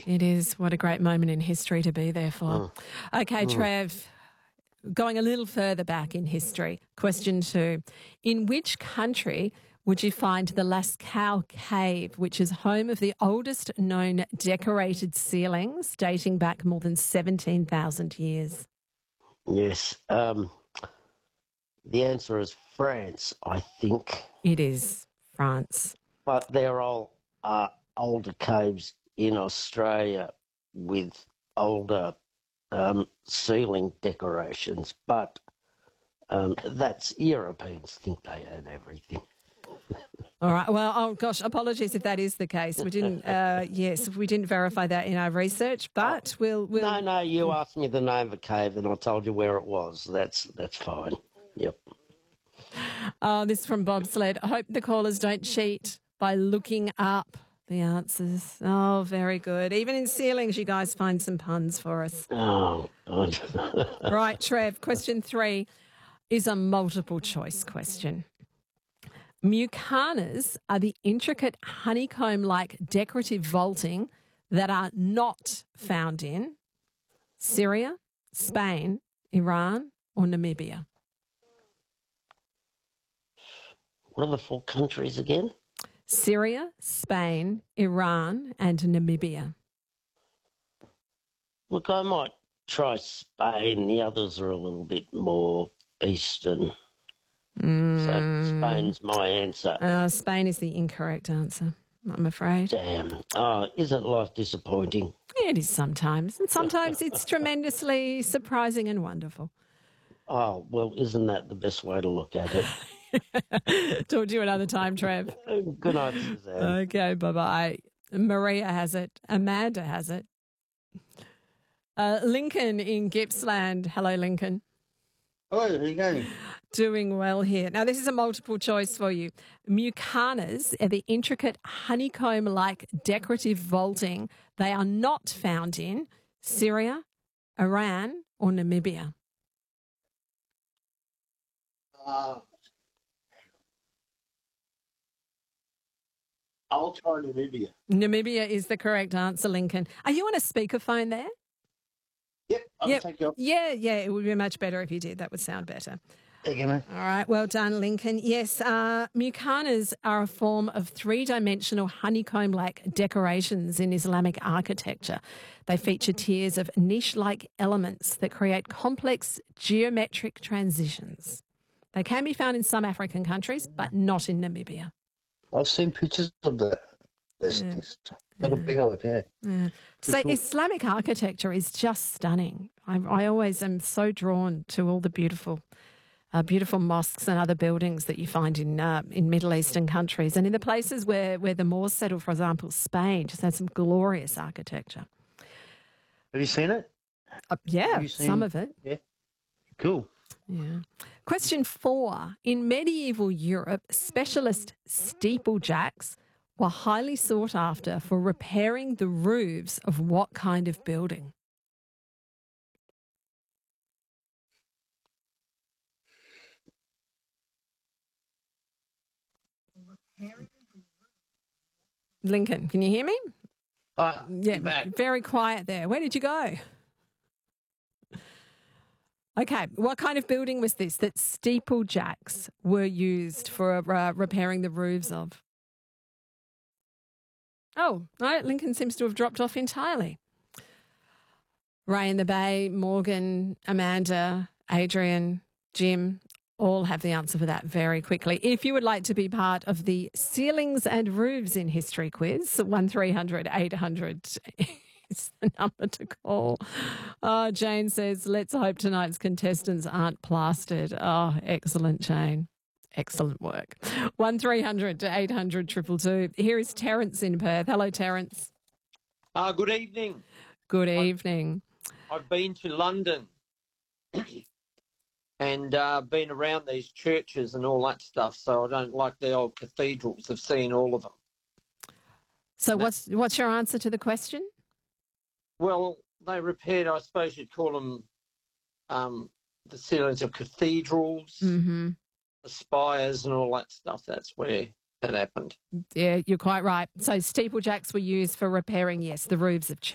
It is. What a great moment in history to be there for. Okay, Trev, going a little further back in history, question 2. In which country would you find the Lascaux Cave, which is home of the oldest known decorated ceilings dating back more than 17,000 years? Yes. The answer is France, I think. It is France. But there are older caves in Australia with older ceiling decorations, but that's Europeans think they own everything. All right. Well, oh gosh, apologies if that is the case. We didn't. Yes, we didn't verify that in our research, but we'll. No. You asked me the name of a cave, and I told you where it was. That's fine. Yep. This is from Bobsled. I hope the callers don't cheat by looking up the answers. Oh, very good. Even in ceilings, you guys find some puns for us. Oh, God. Right, Trev. Question 3 is a multiple choice question. Mucanas are the intricate honeycomb-like decorative vaulting that are not found in Syria, Spain, Iran, or Namibia. What are the 4 countries again? Syria, Spain, Iran, and Namibia. Look, I might try Spain. The others are a little bit more eastern. So Spain's my answer. Spain is the incorrect answer, I'm afraid. Damn. Oh, isn't life disappointing? It is sometimes. And sometimes it's tremendously surprising and wonderful. Oh, well, isn't that the best way to look at it? Talk to you another time, Trev. Good night, Suzanne. Okay, bye-bye. Maria has it. Amanda has it. Lincoln in Gippsland. Hello, Lincoln. Hello, how are you going? Doing well here. Now, this is a multiple choice for you. Mucanas are the intricate honeycomb-like decorative vaulting. They are not found in Syria, Iran, or Namibia. I'll try Namibia. Namibia is the correct answer, Lincoln. Are you on a speakerphone there? Yep, I'll take you off. Yeah, it would be much better if you did. That would sound better. There you go. All right, well done, Lincoln. Yes, mucanas are a form of 3-dimensional honeycomb-like decorations in Islamic architecture. They feature tiers of niche-like elements that create complex geometric transitions. They can be found in some African countries, but not in Namibia. I've seen pictures of that. It's got a big old, Yeah. So Islamic architecture is just stunning. I always am so drawn to all the beautiful mosques and other buildings that you find in Middle Eastern countries, and in the places where the Moors settled, for example, Spain just had some glorious architecture. Have you seen it? Yeah, some of it. Yeah. Cool. Yeah. Question 4. In medieval Europe, specialist steeplejacks were highly sought after for repairing the roofs of what kind of building? Lincoln, can you hear me? Yeah, very quiet there. Where did you go? Okay, what kind of building was this that steeplejacks were used for repairing the roofs of? Oh, no, Lincoln seems to have dropped off entirely. Ray in the Bay, Morgan, Amanda, Adrian, Jim, all have the answer for that very quickly. If you would like to be part of the Ceilings and Roofs in History quiz, 1300 800 is the number to call. Oh, Jane says, let's hope tonight's contestants aren't plastered. Oh, excellent, Jane. Excellent work. 1300 800 222. Here is Terence in Perth. Hello, Terence. Good evening. Good evening. I've been to London and been around these churches and all that stuff, so I don't like the old cathedrals. I've seen all of them. So what's your answer to the question? Well, they repaired, I suppose you'd call them the ceilings of cathedrals, the spires and all that stuff. That's where that happened. Yeah, you're quite right. So steeplejacks were used for repairing, yes, the roofs of churches.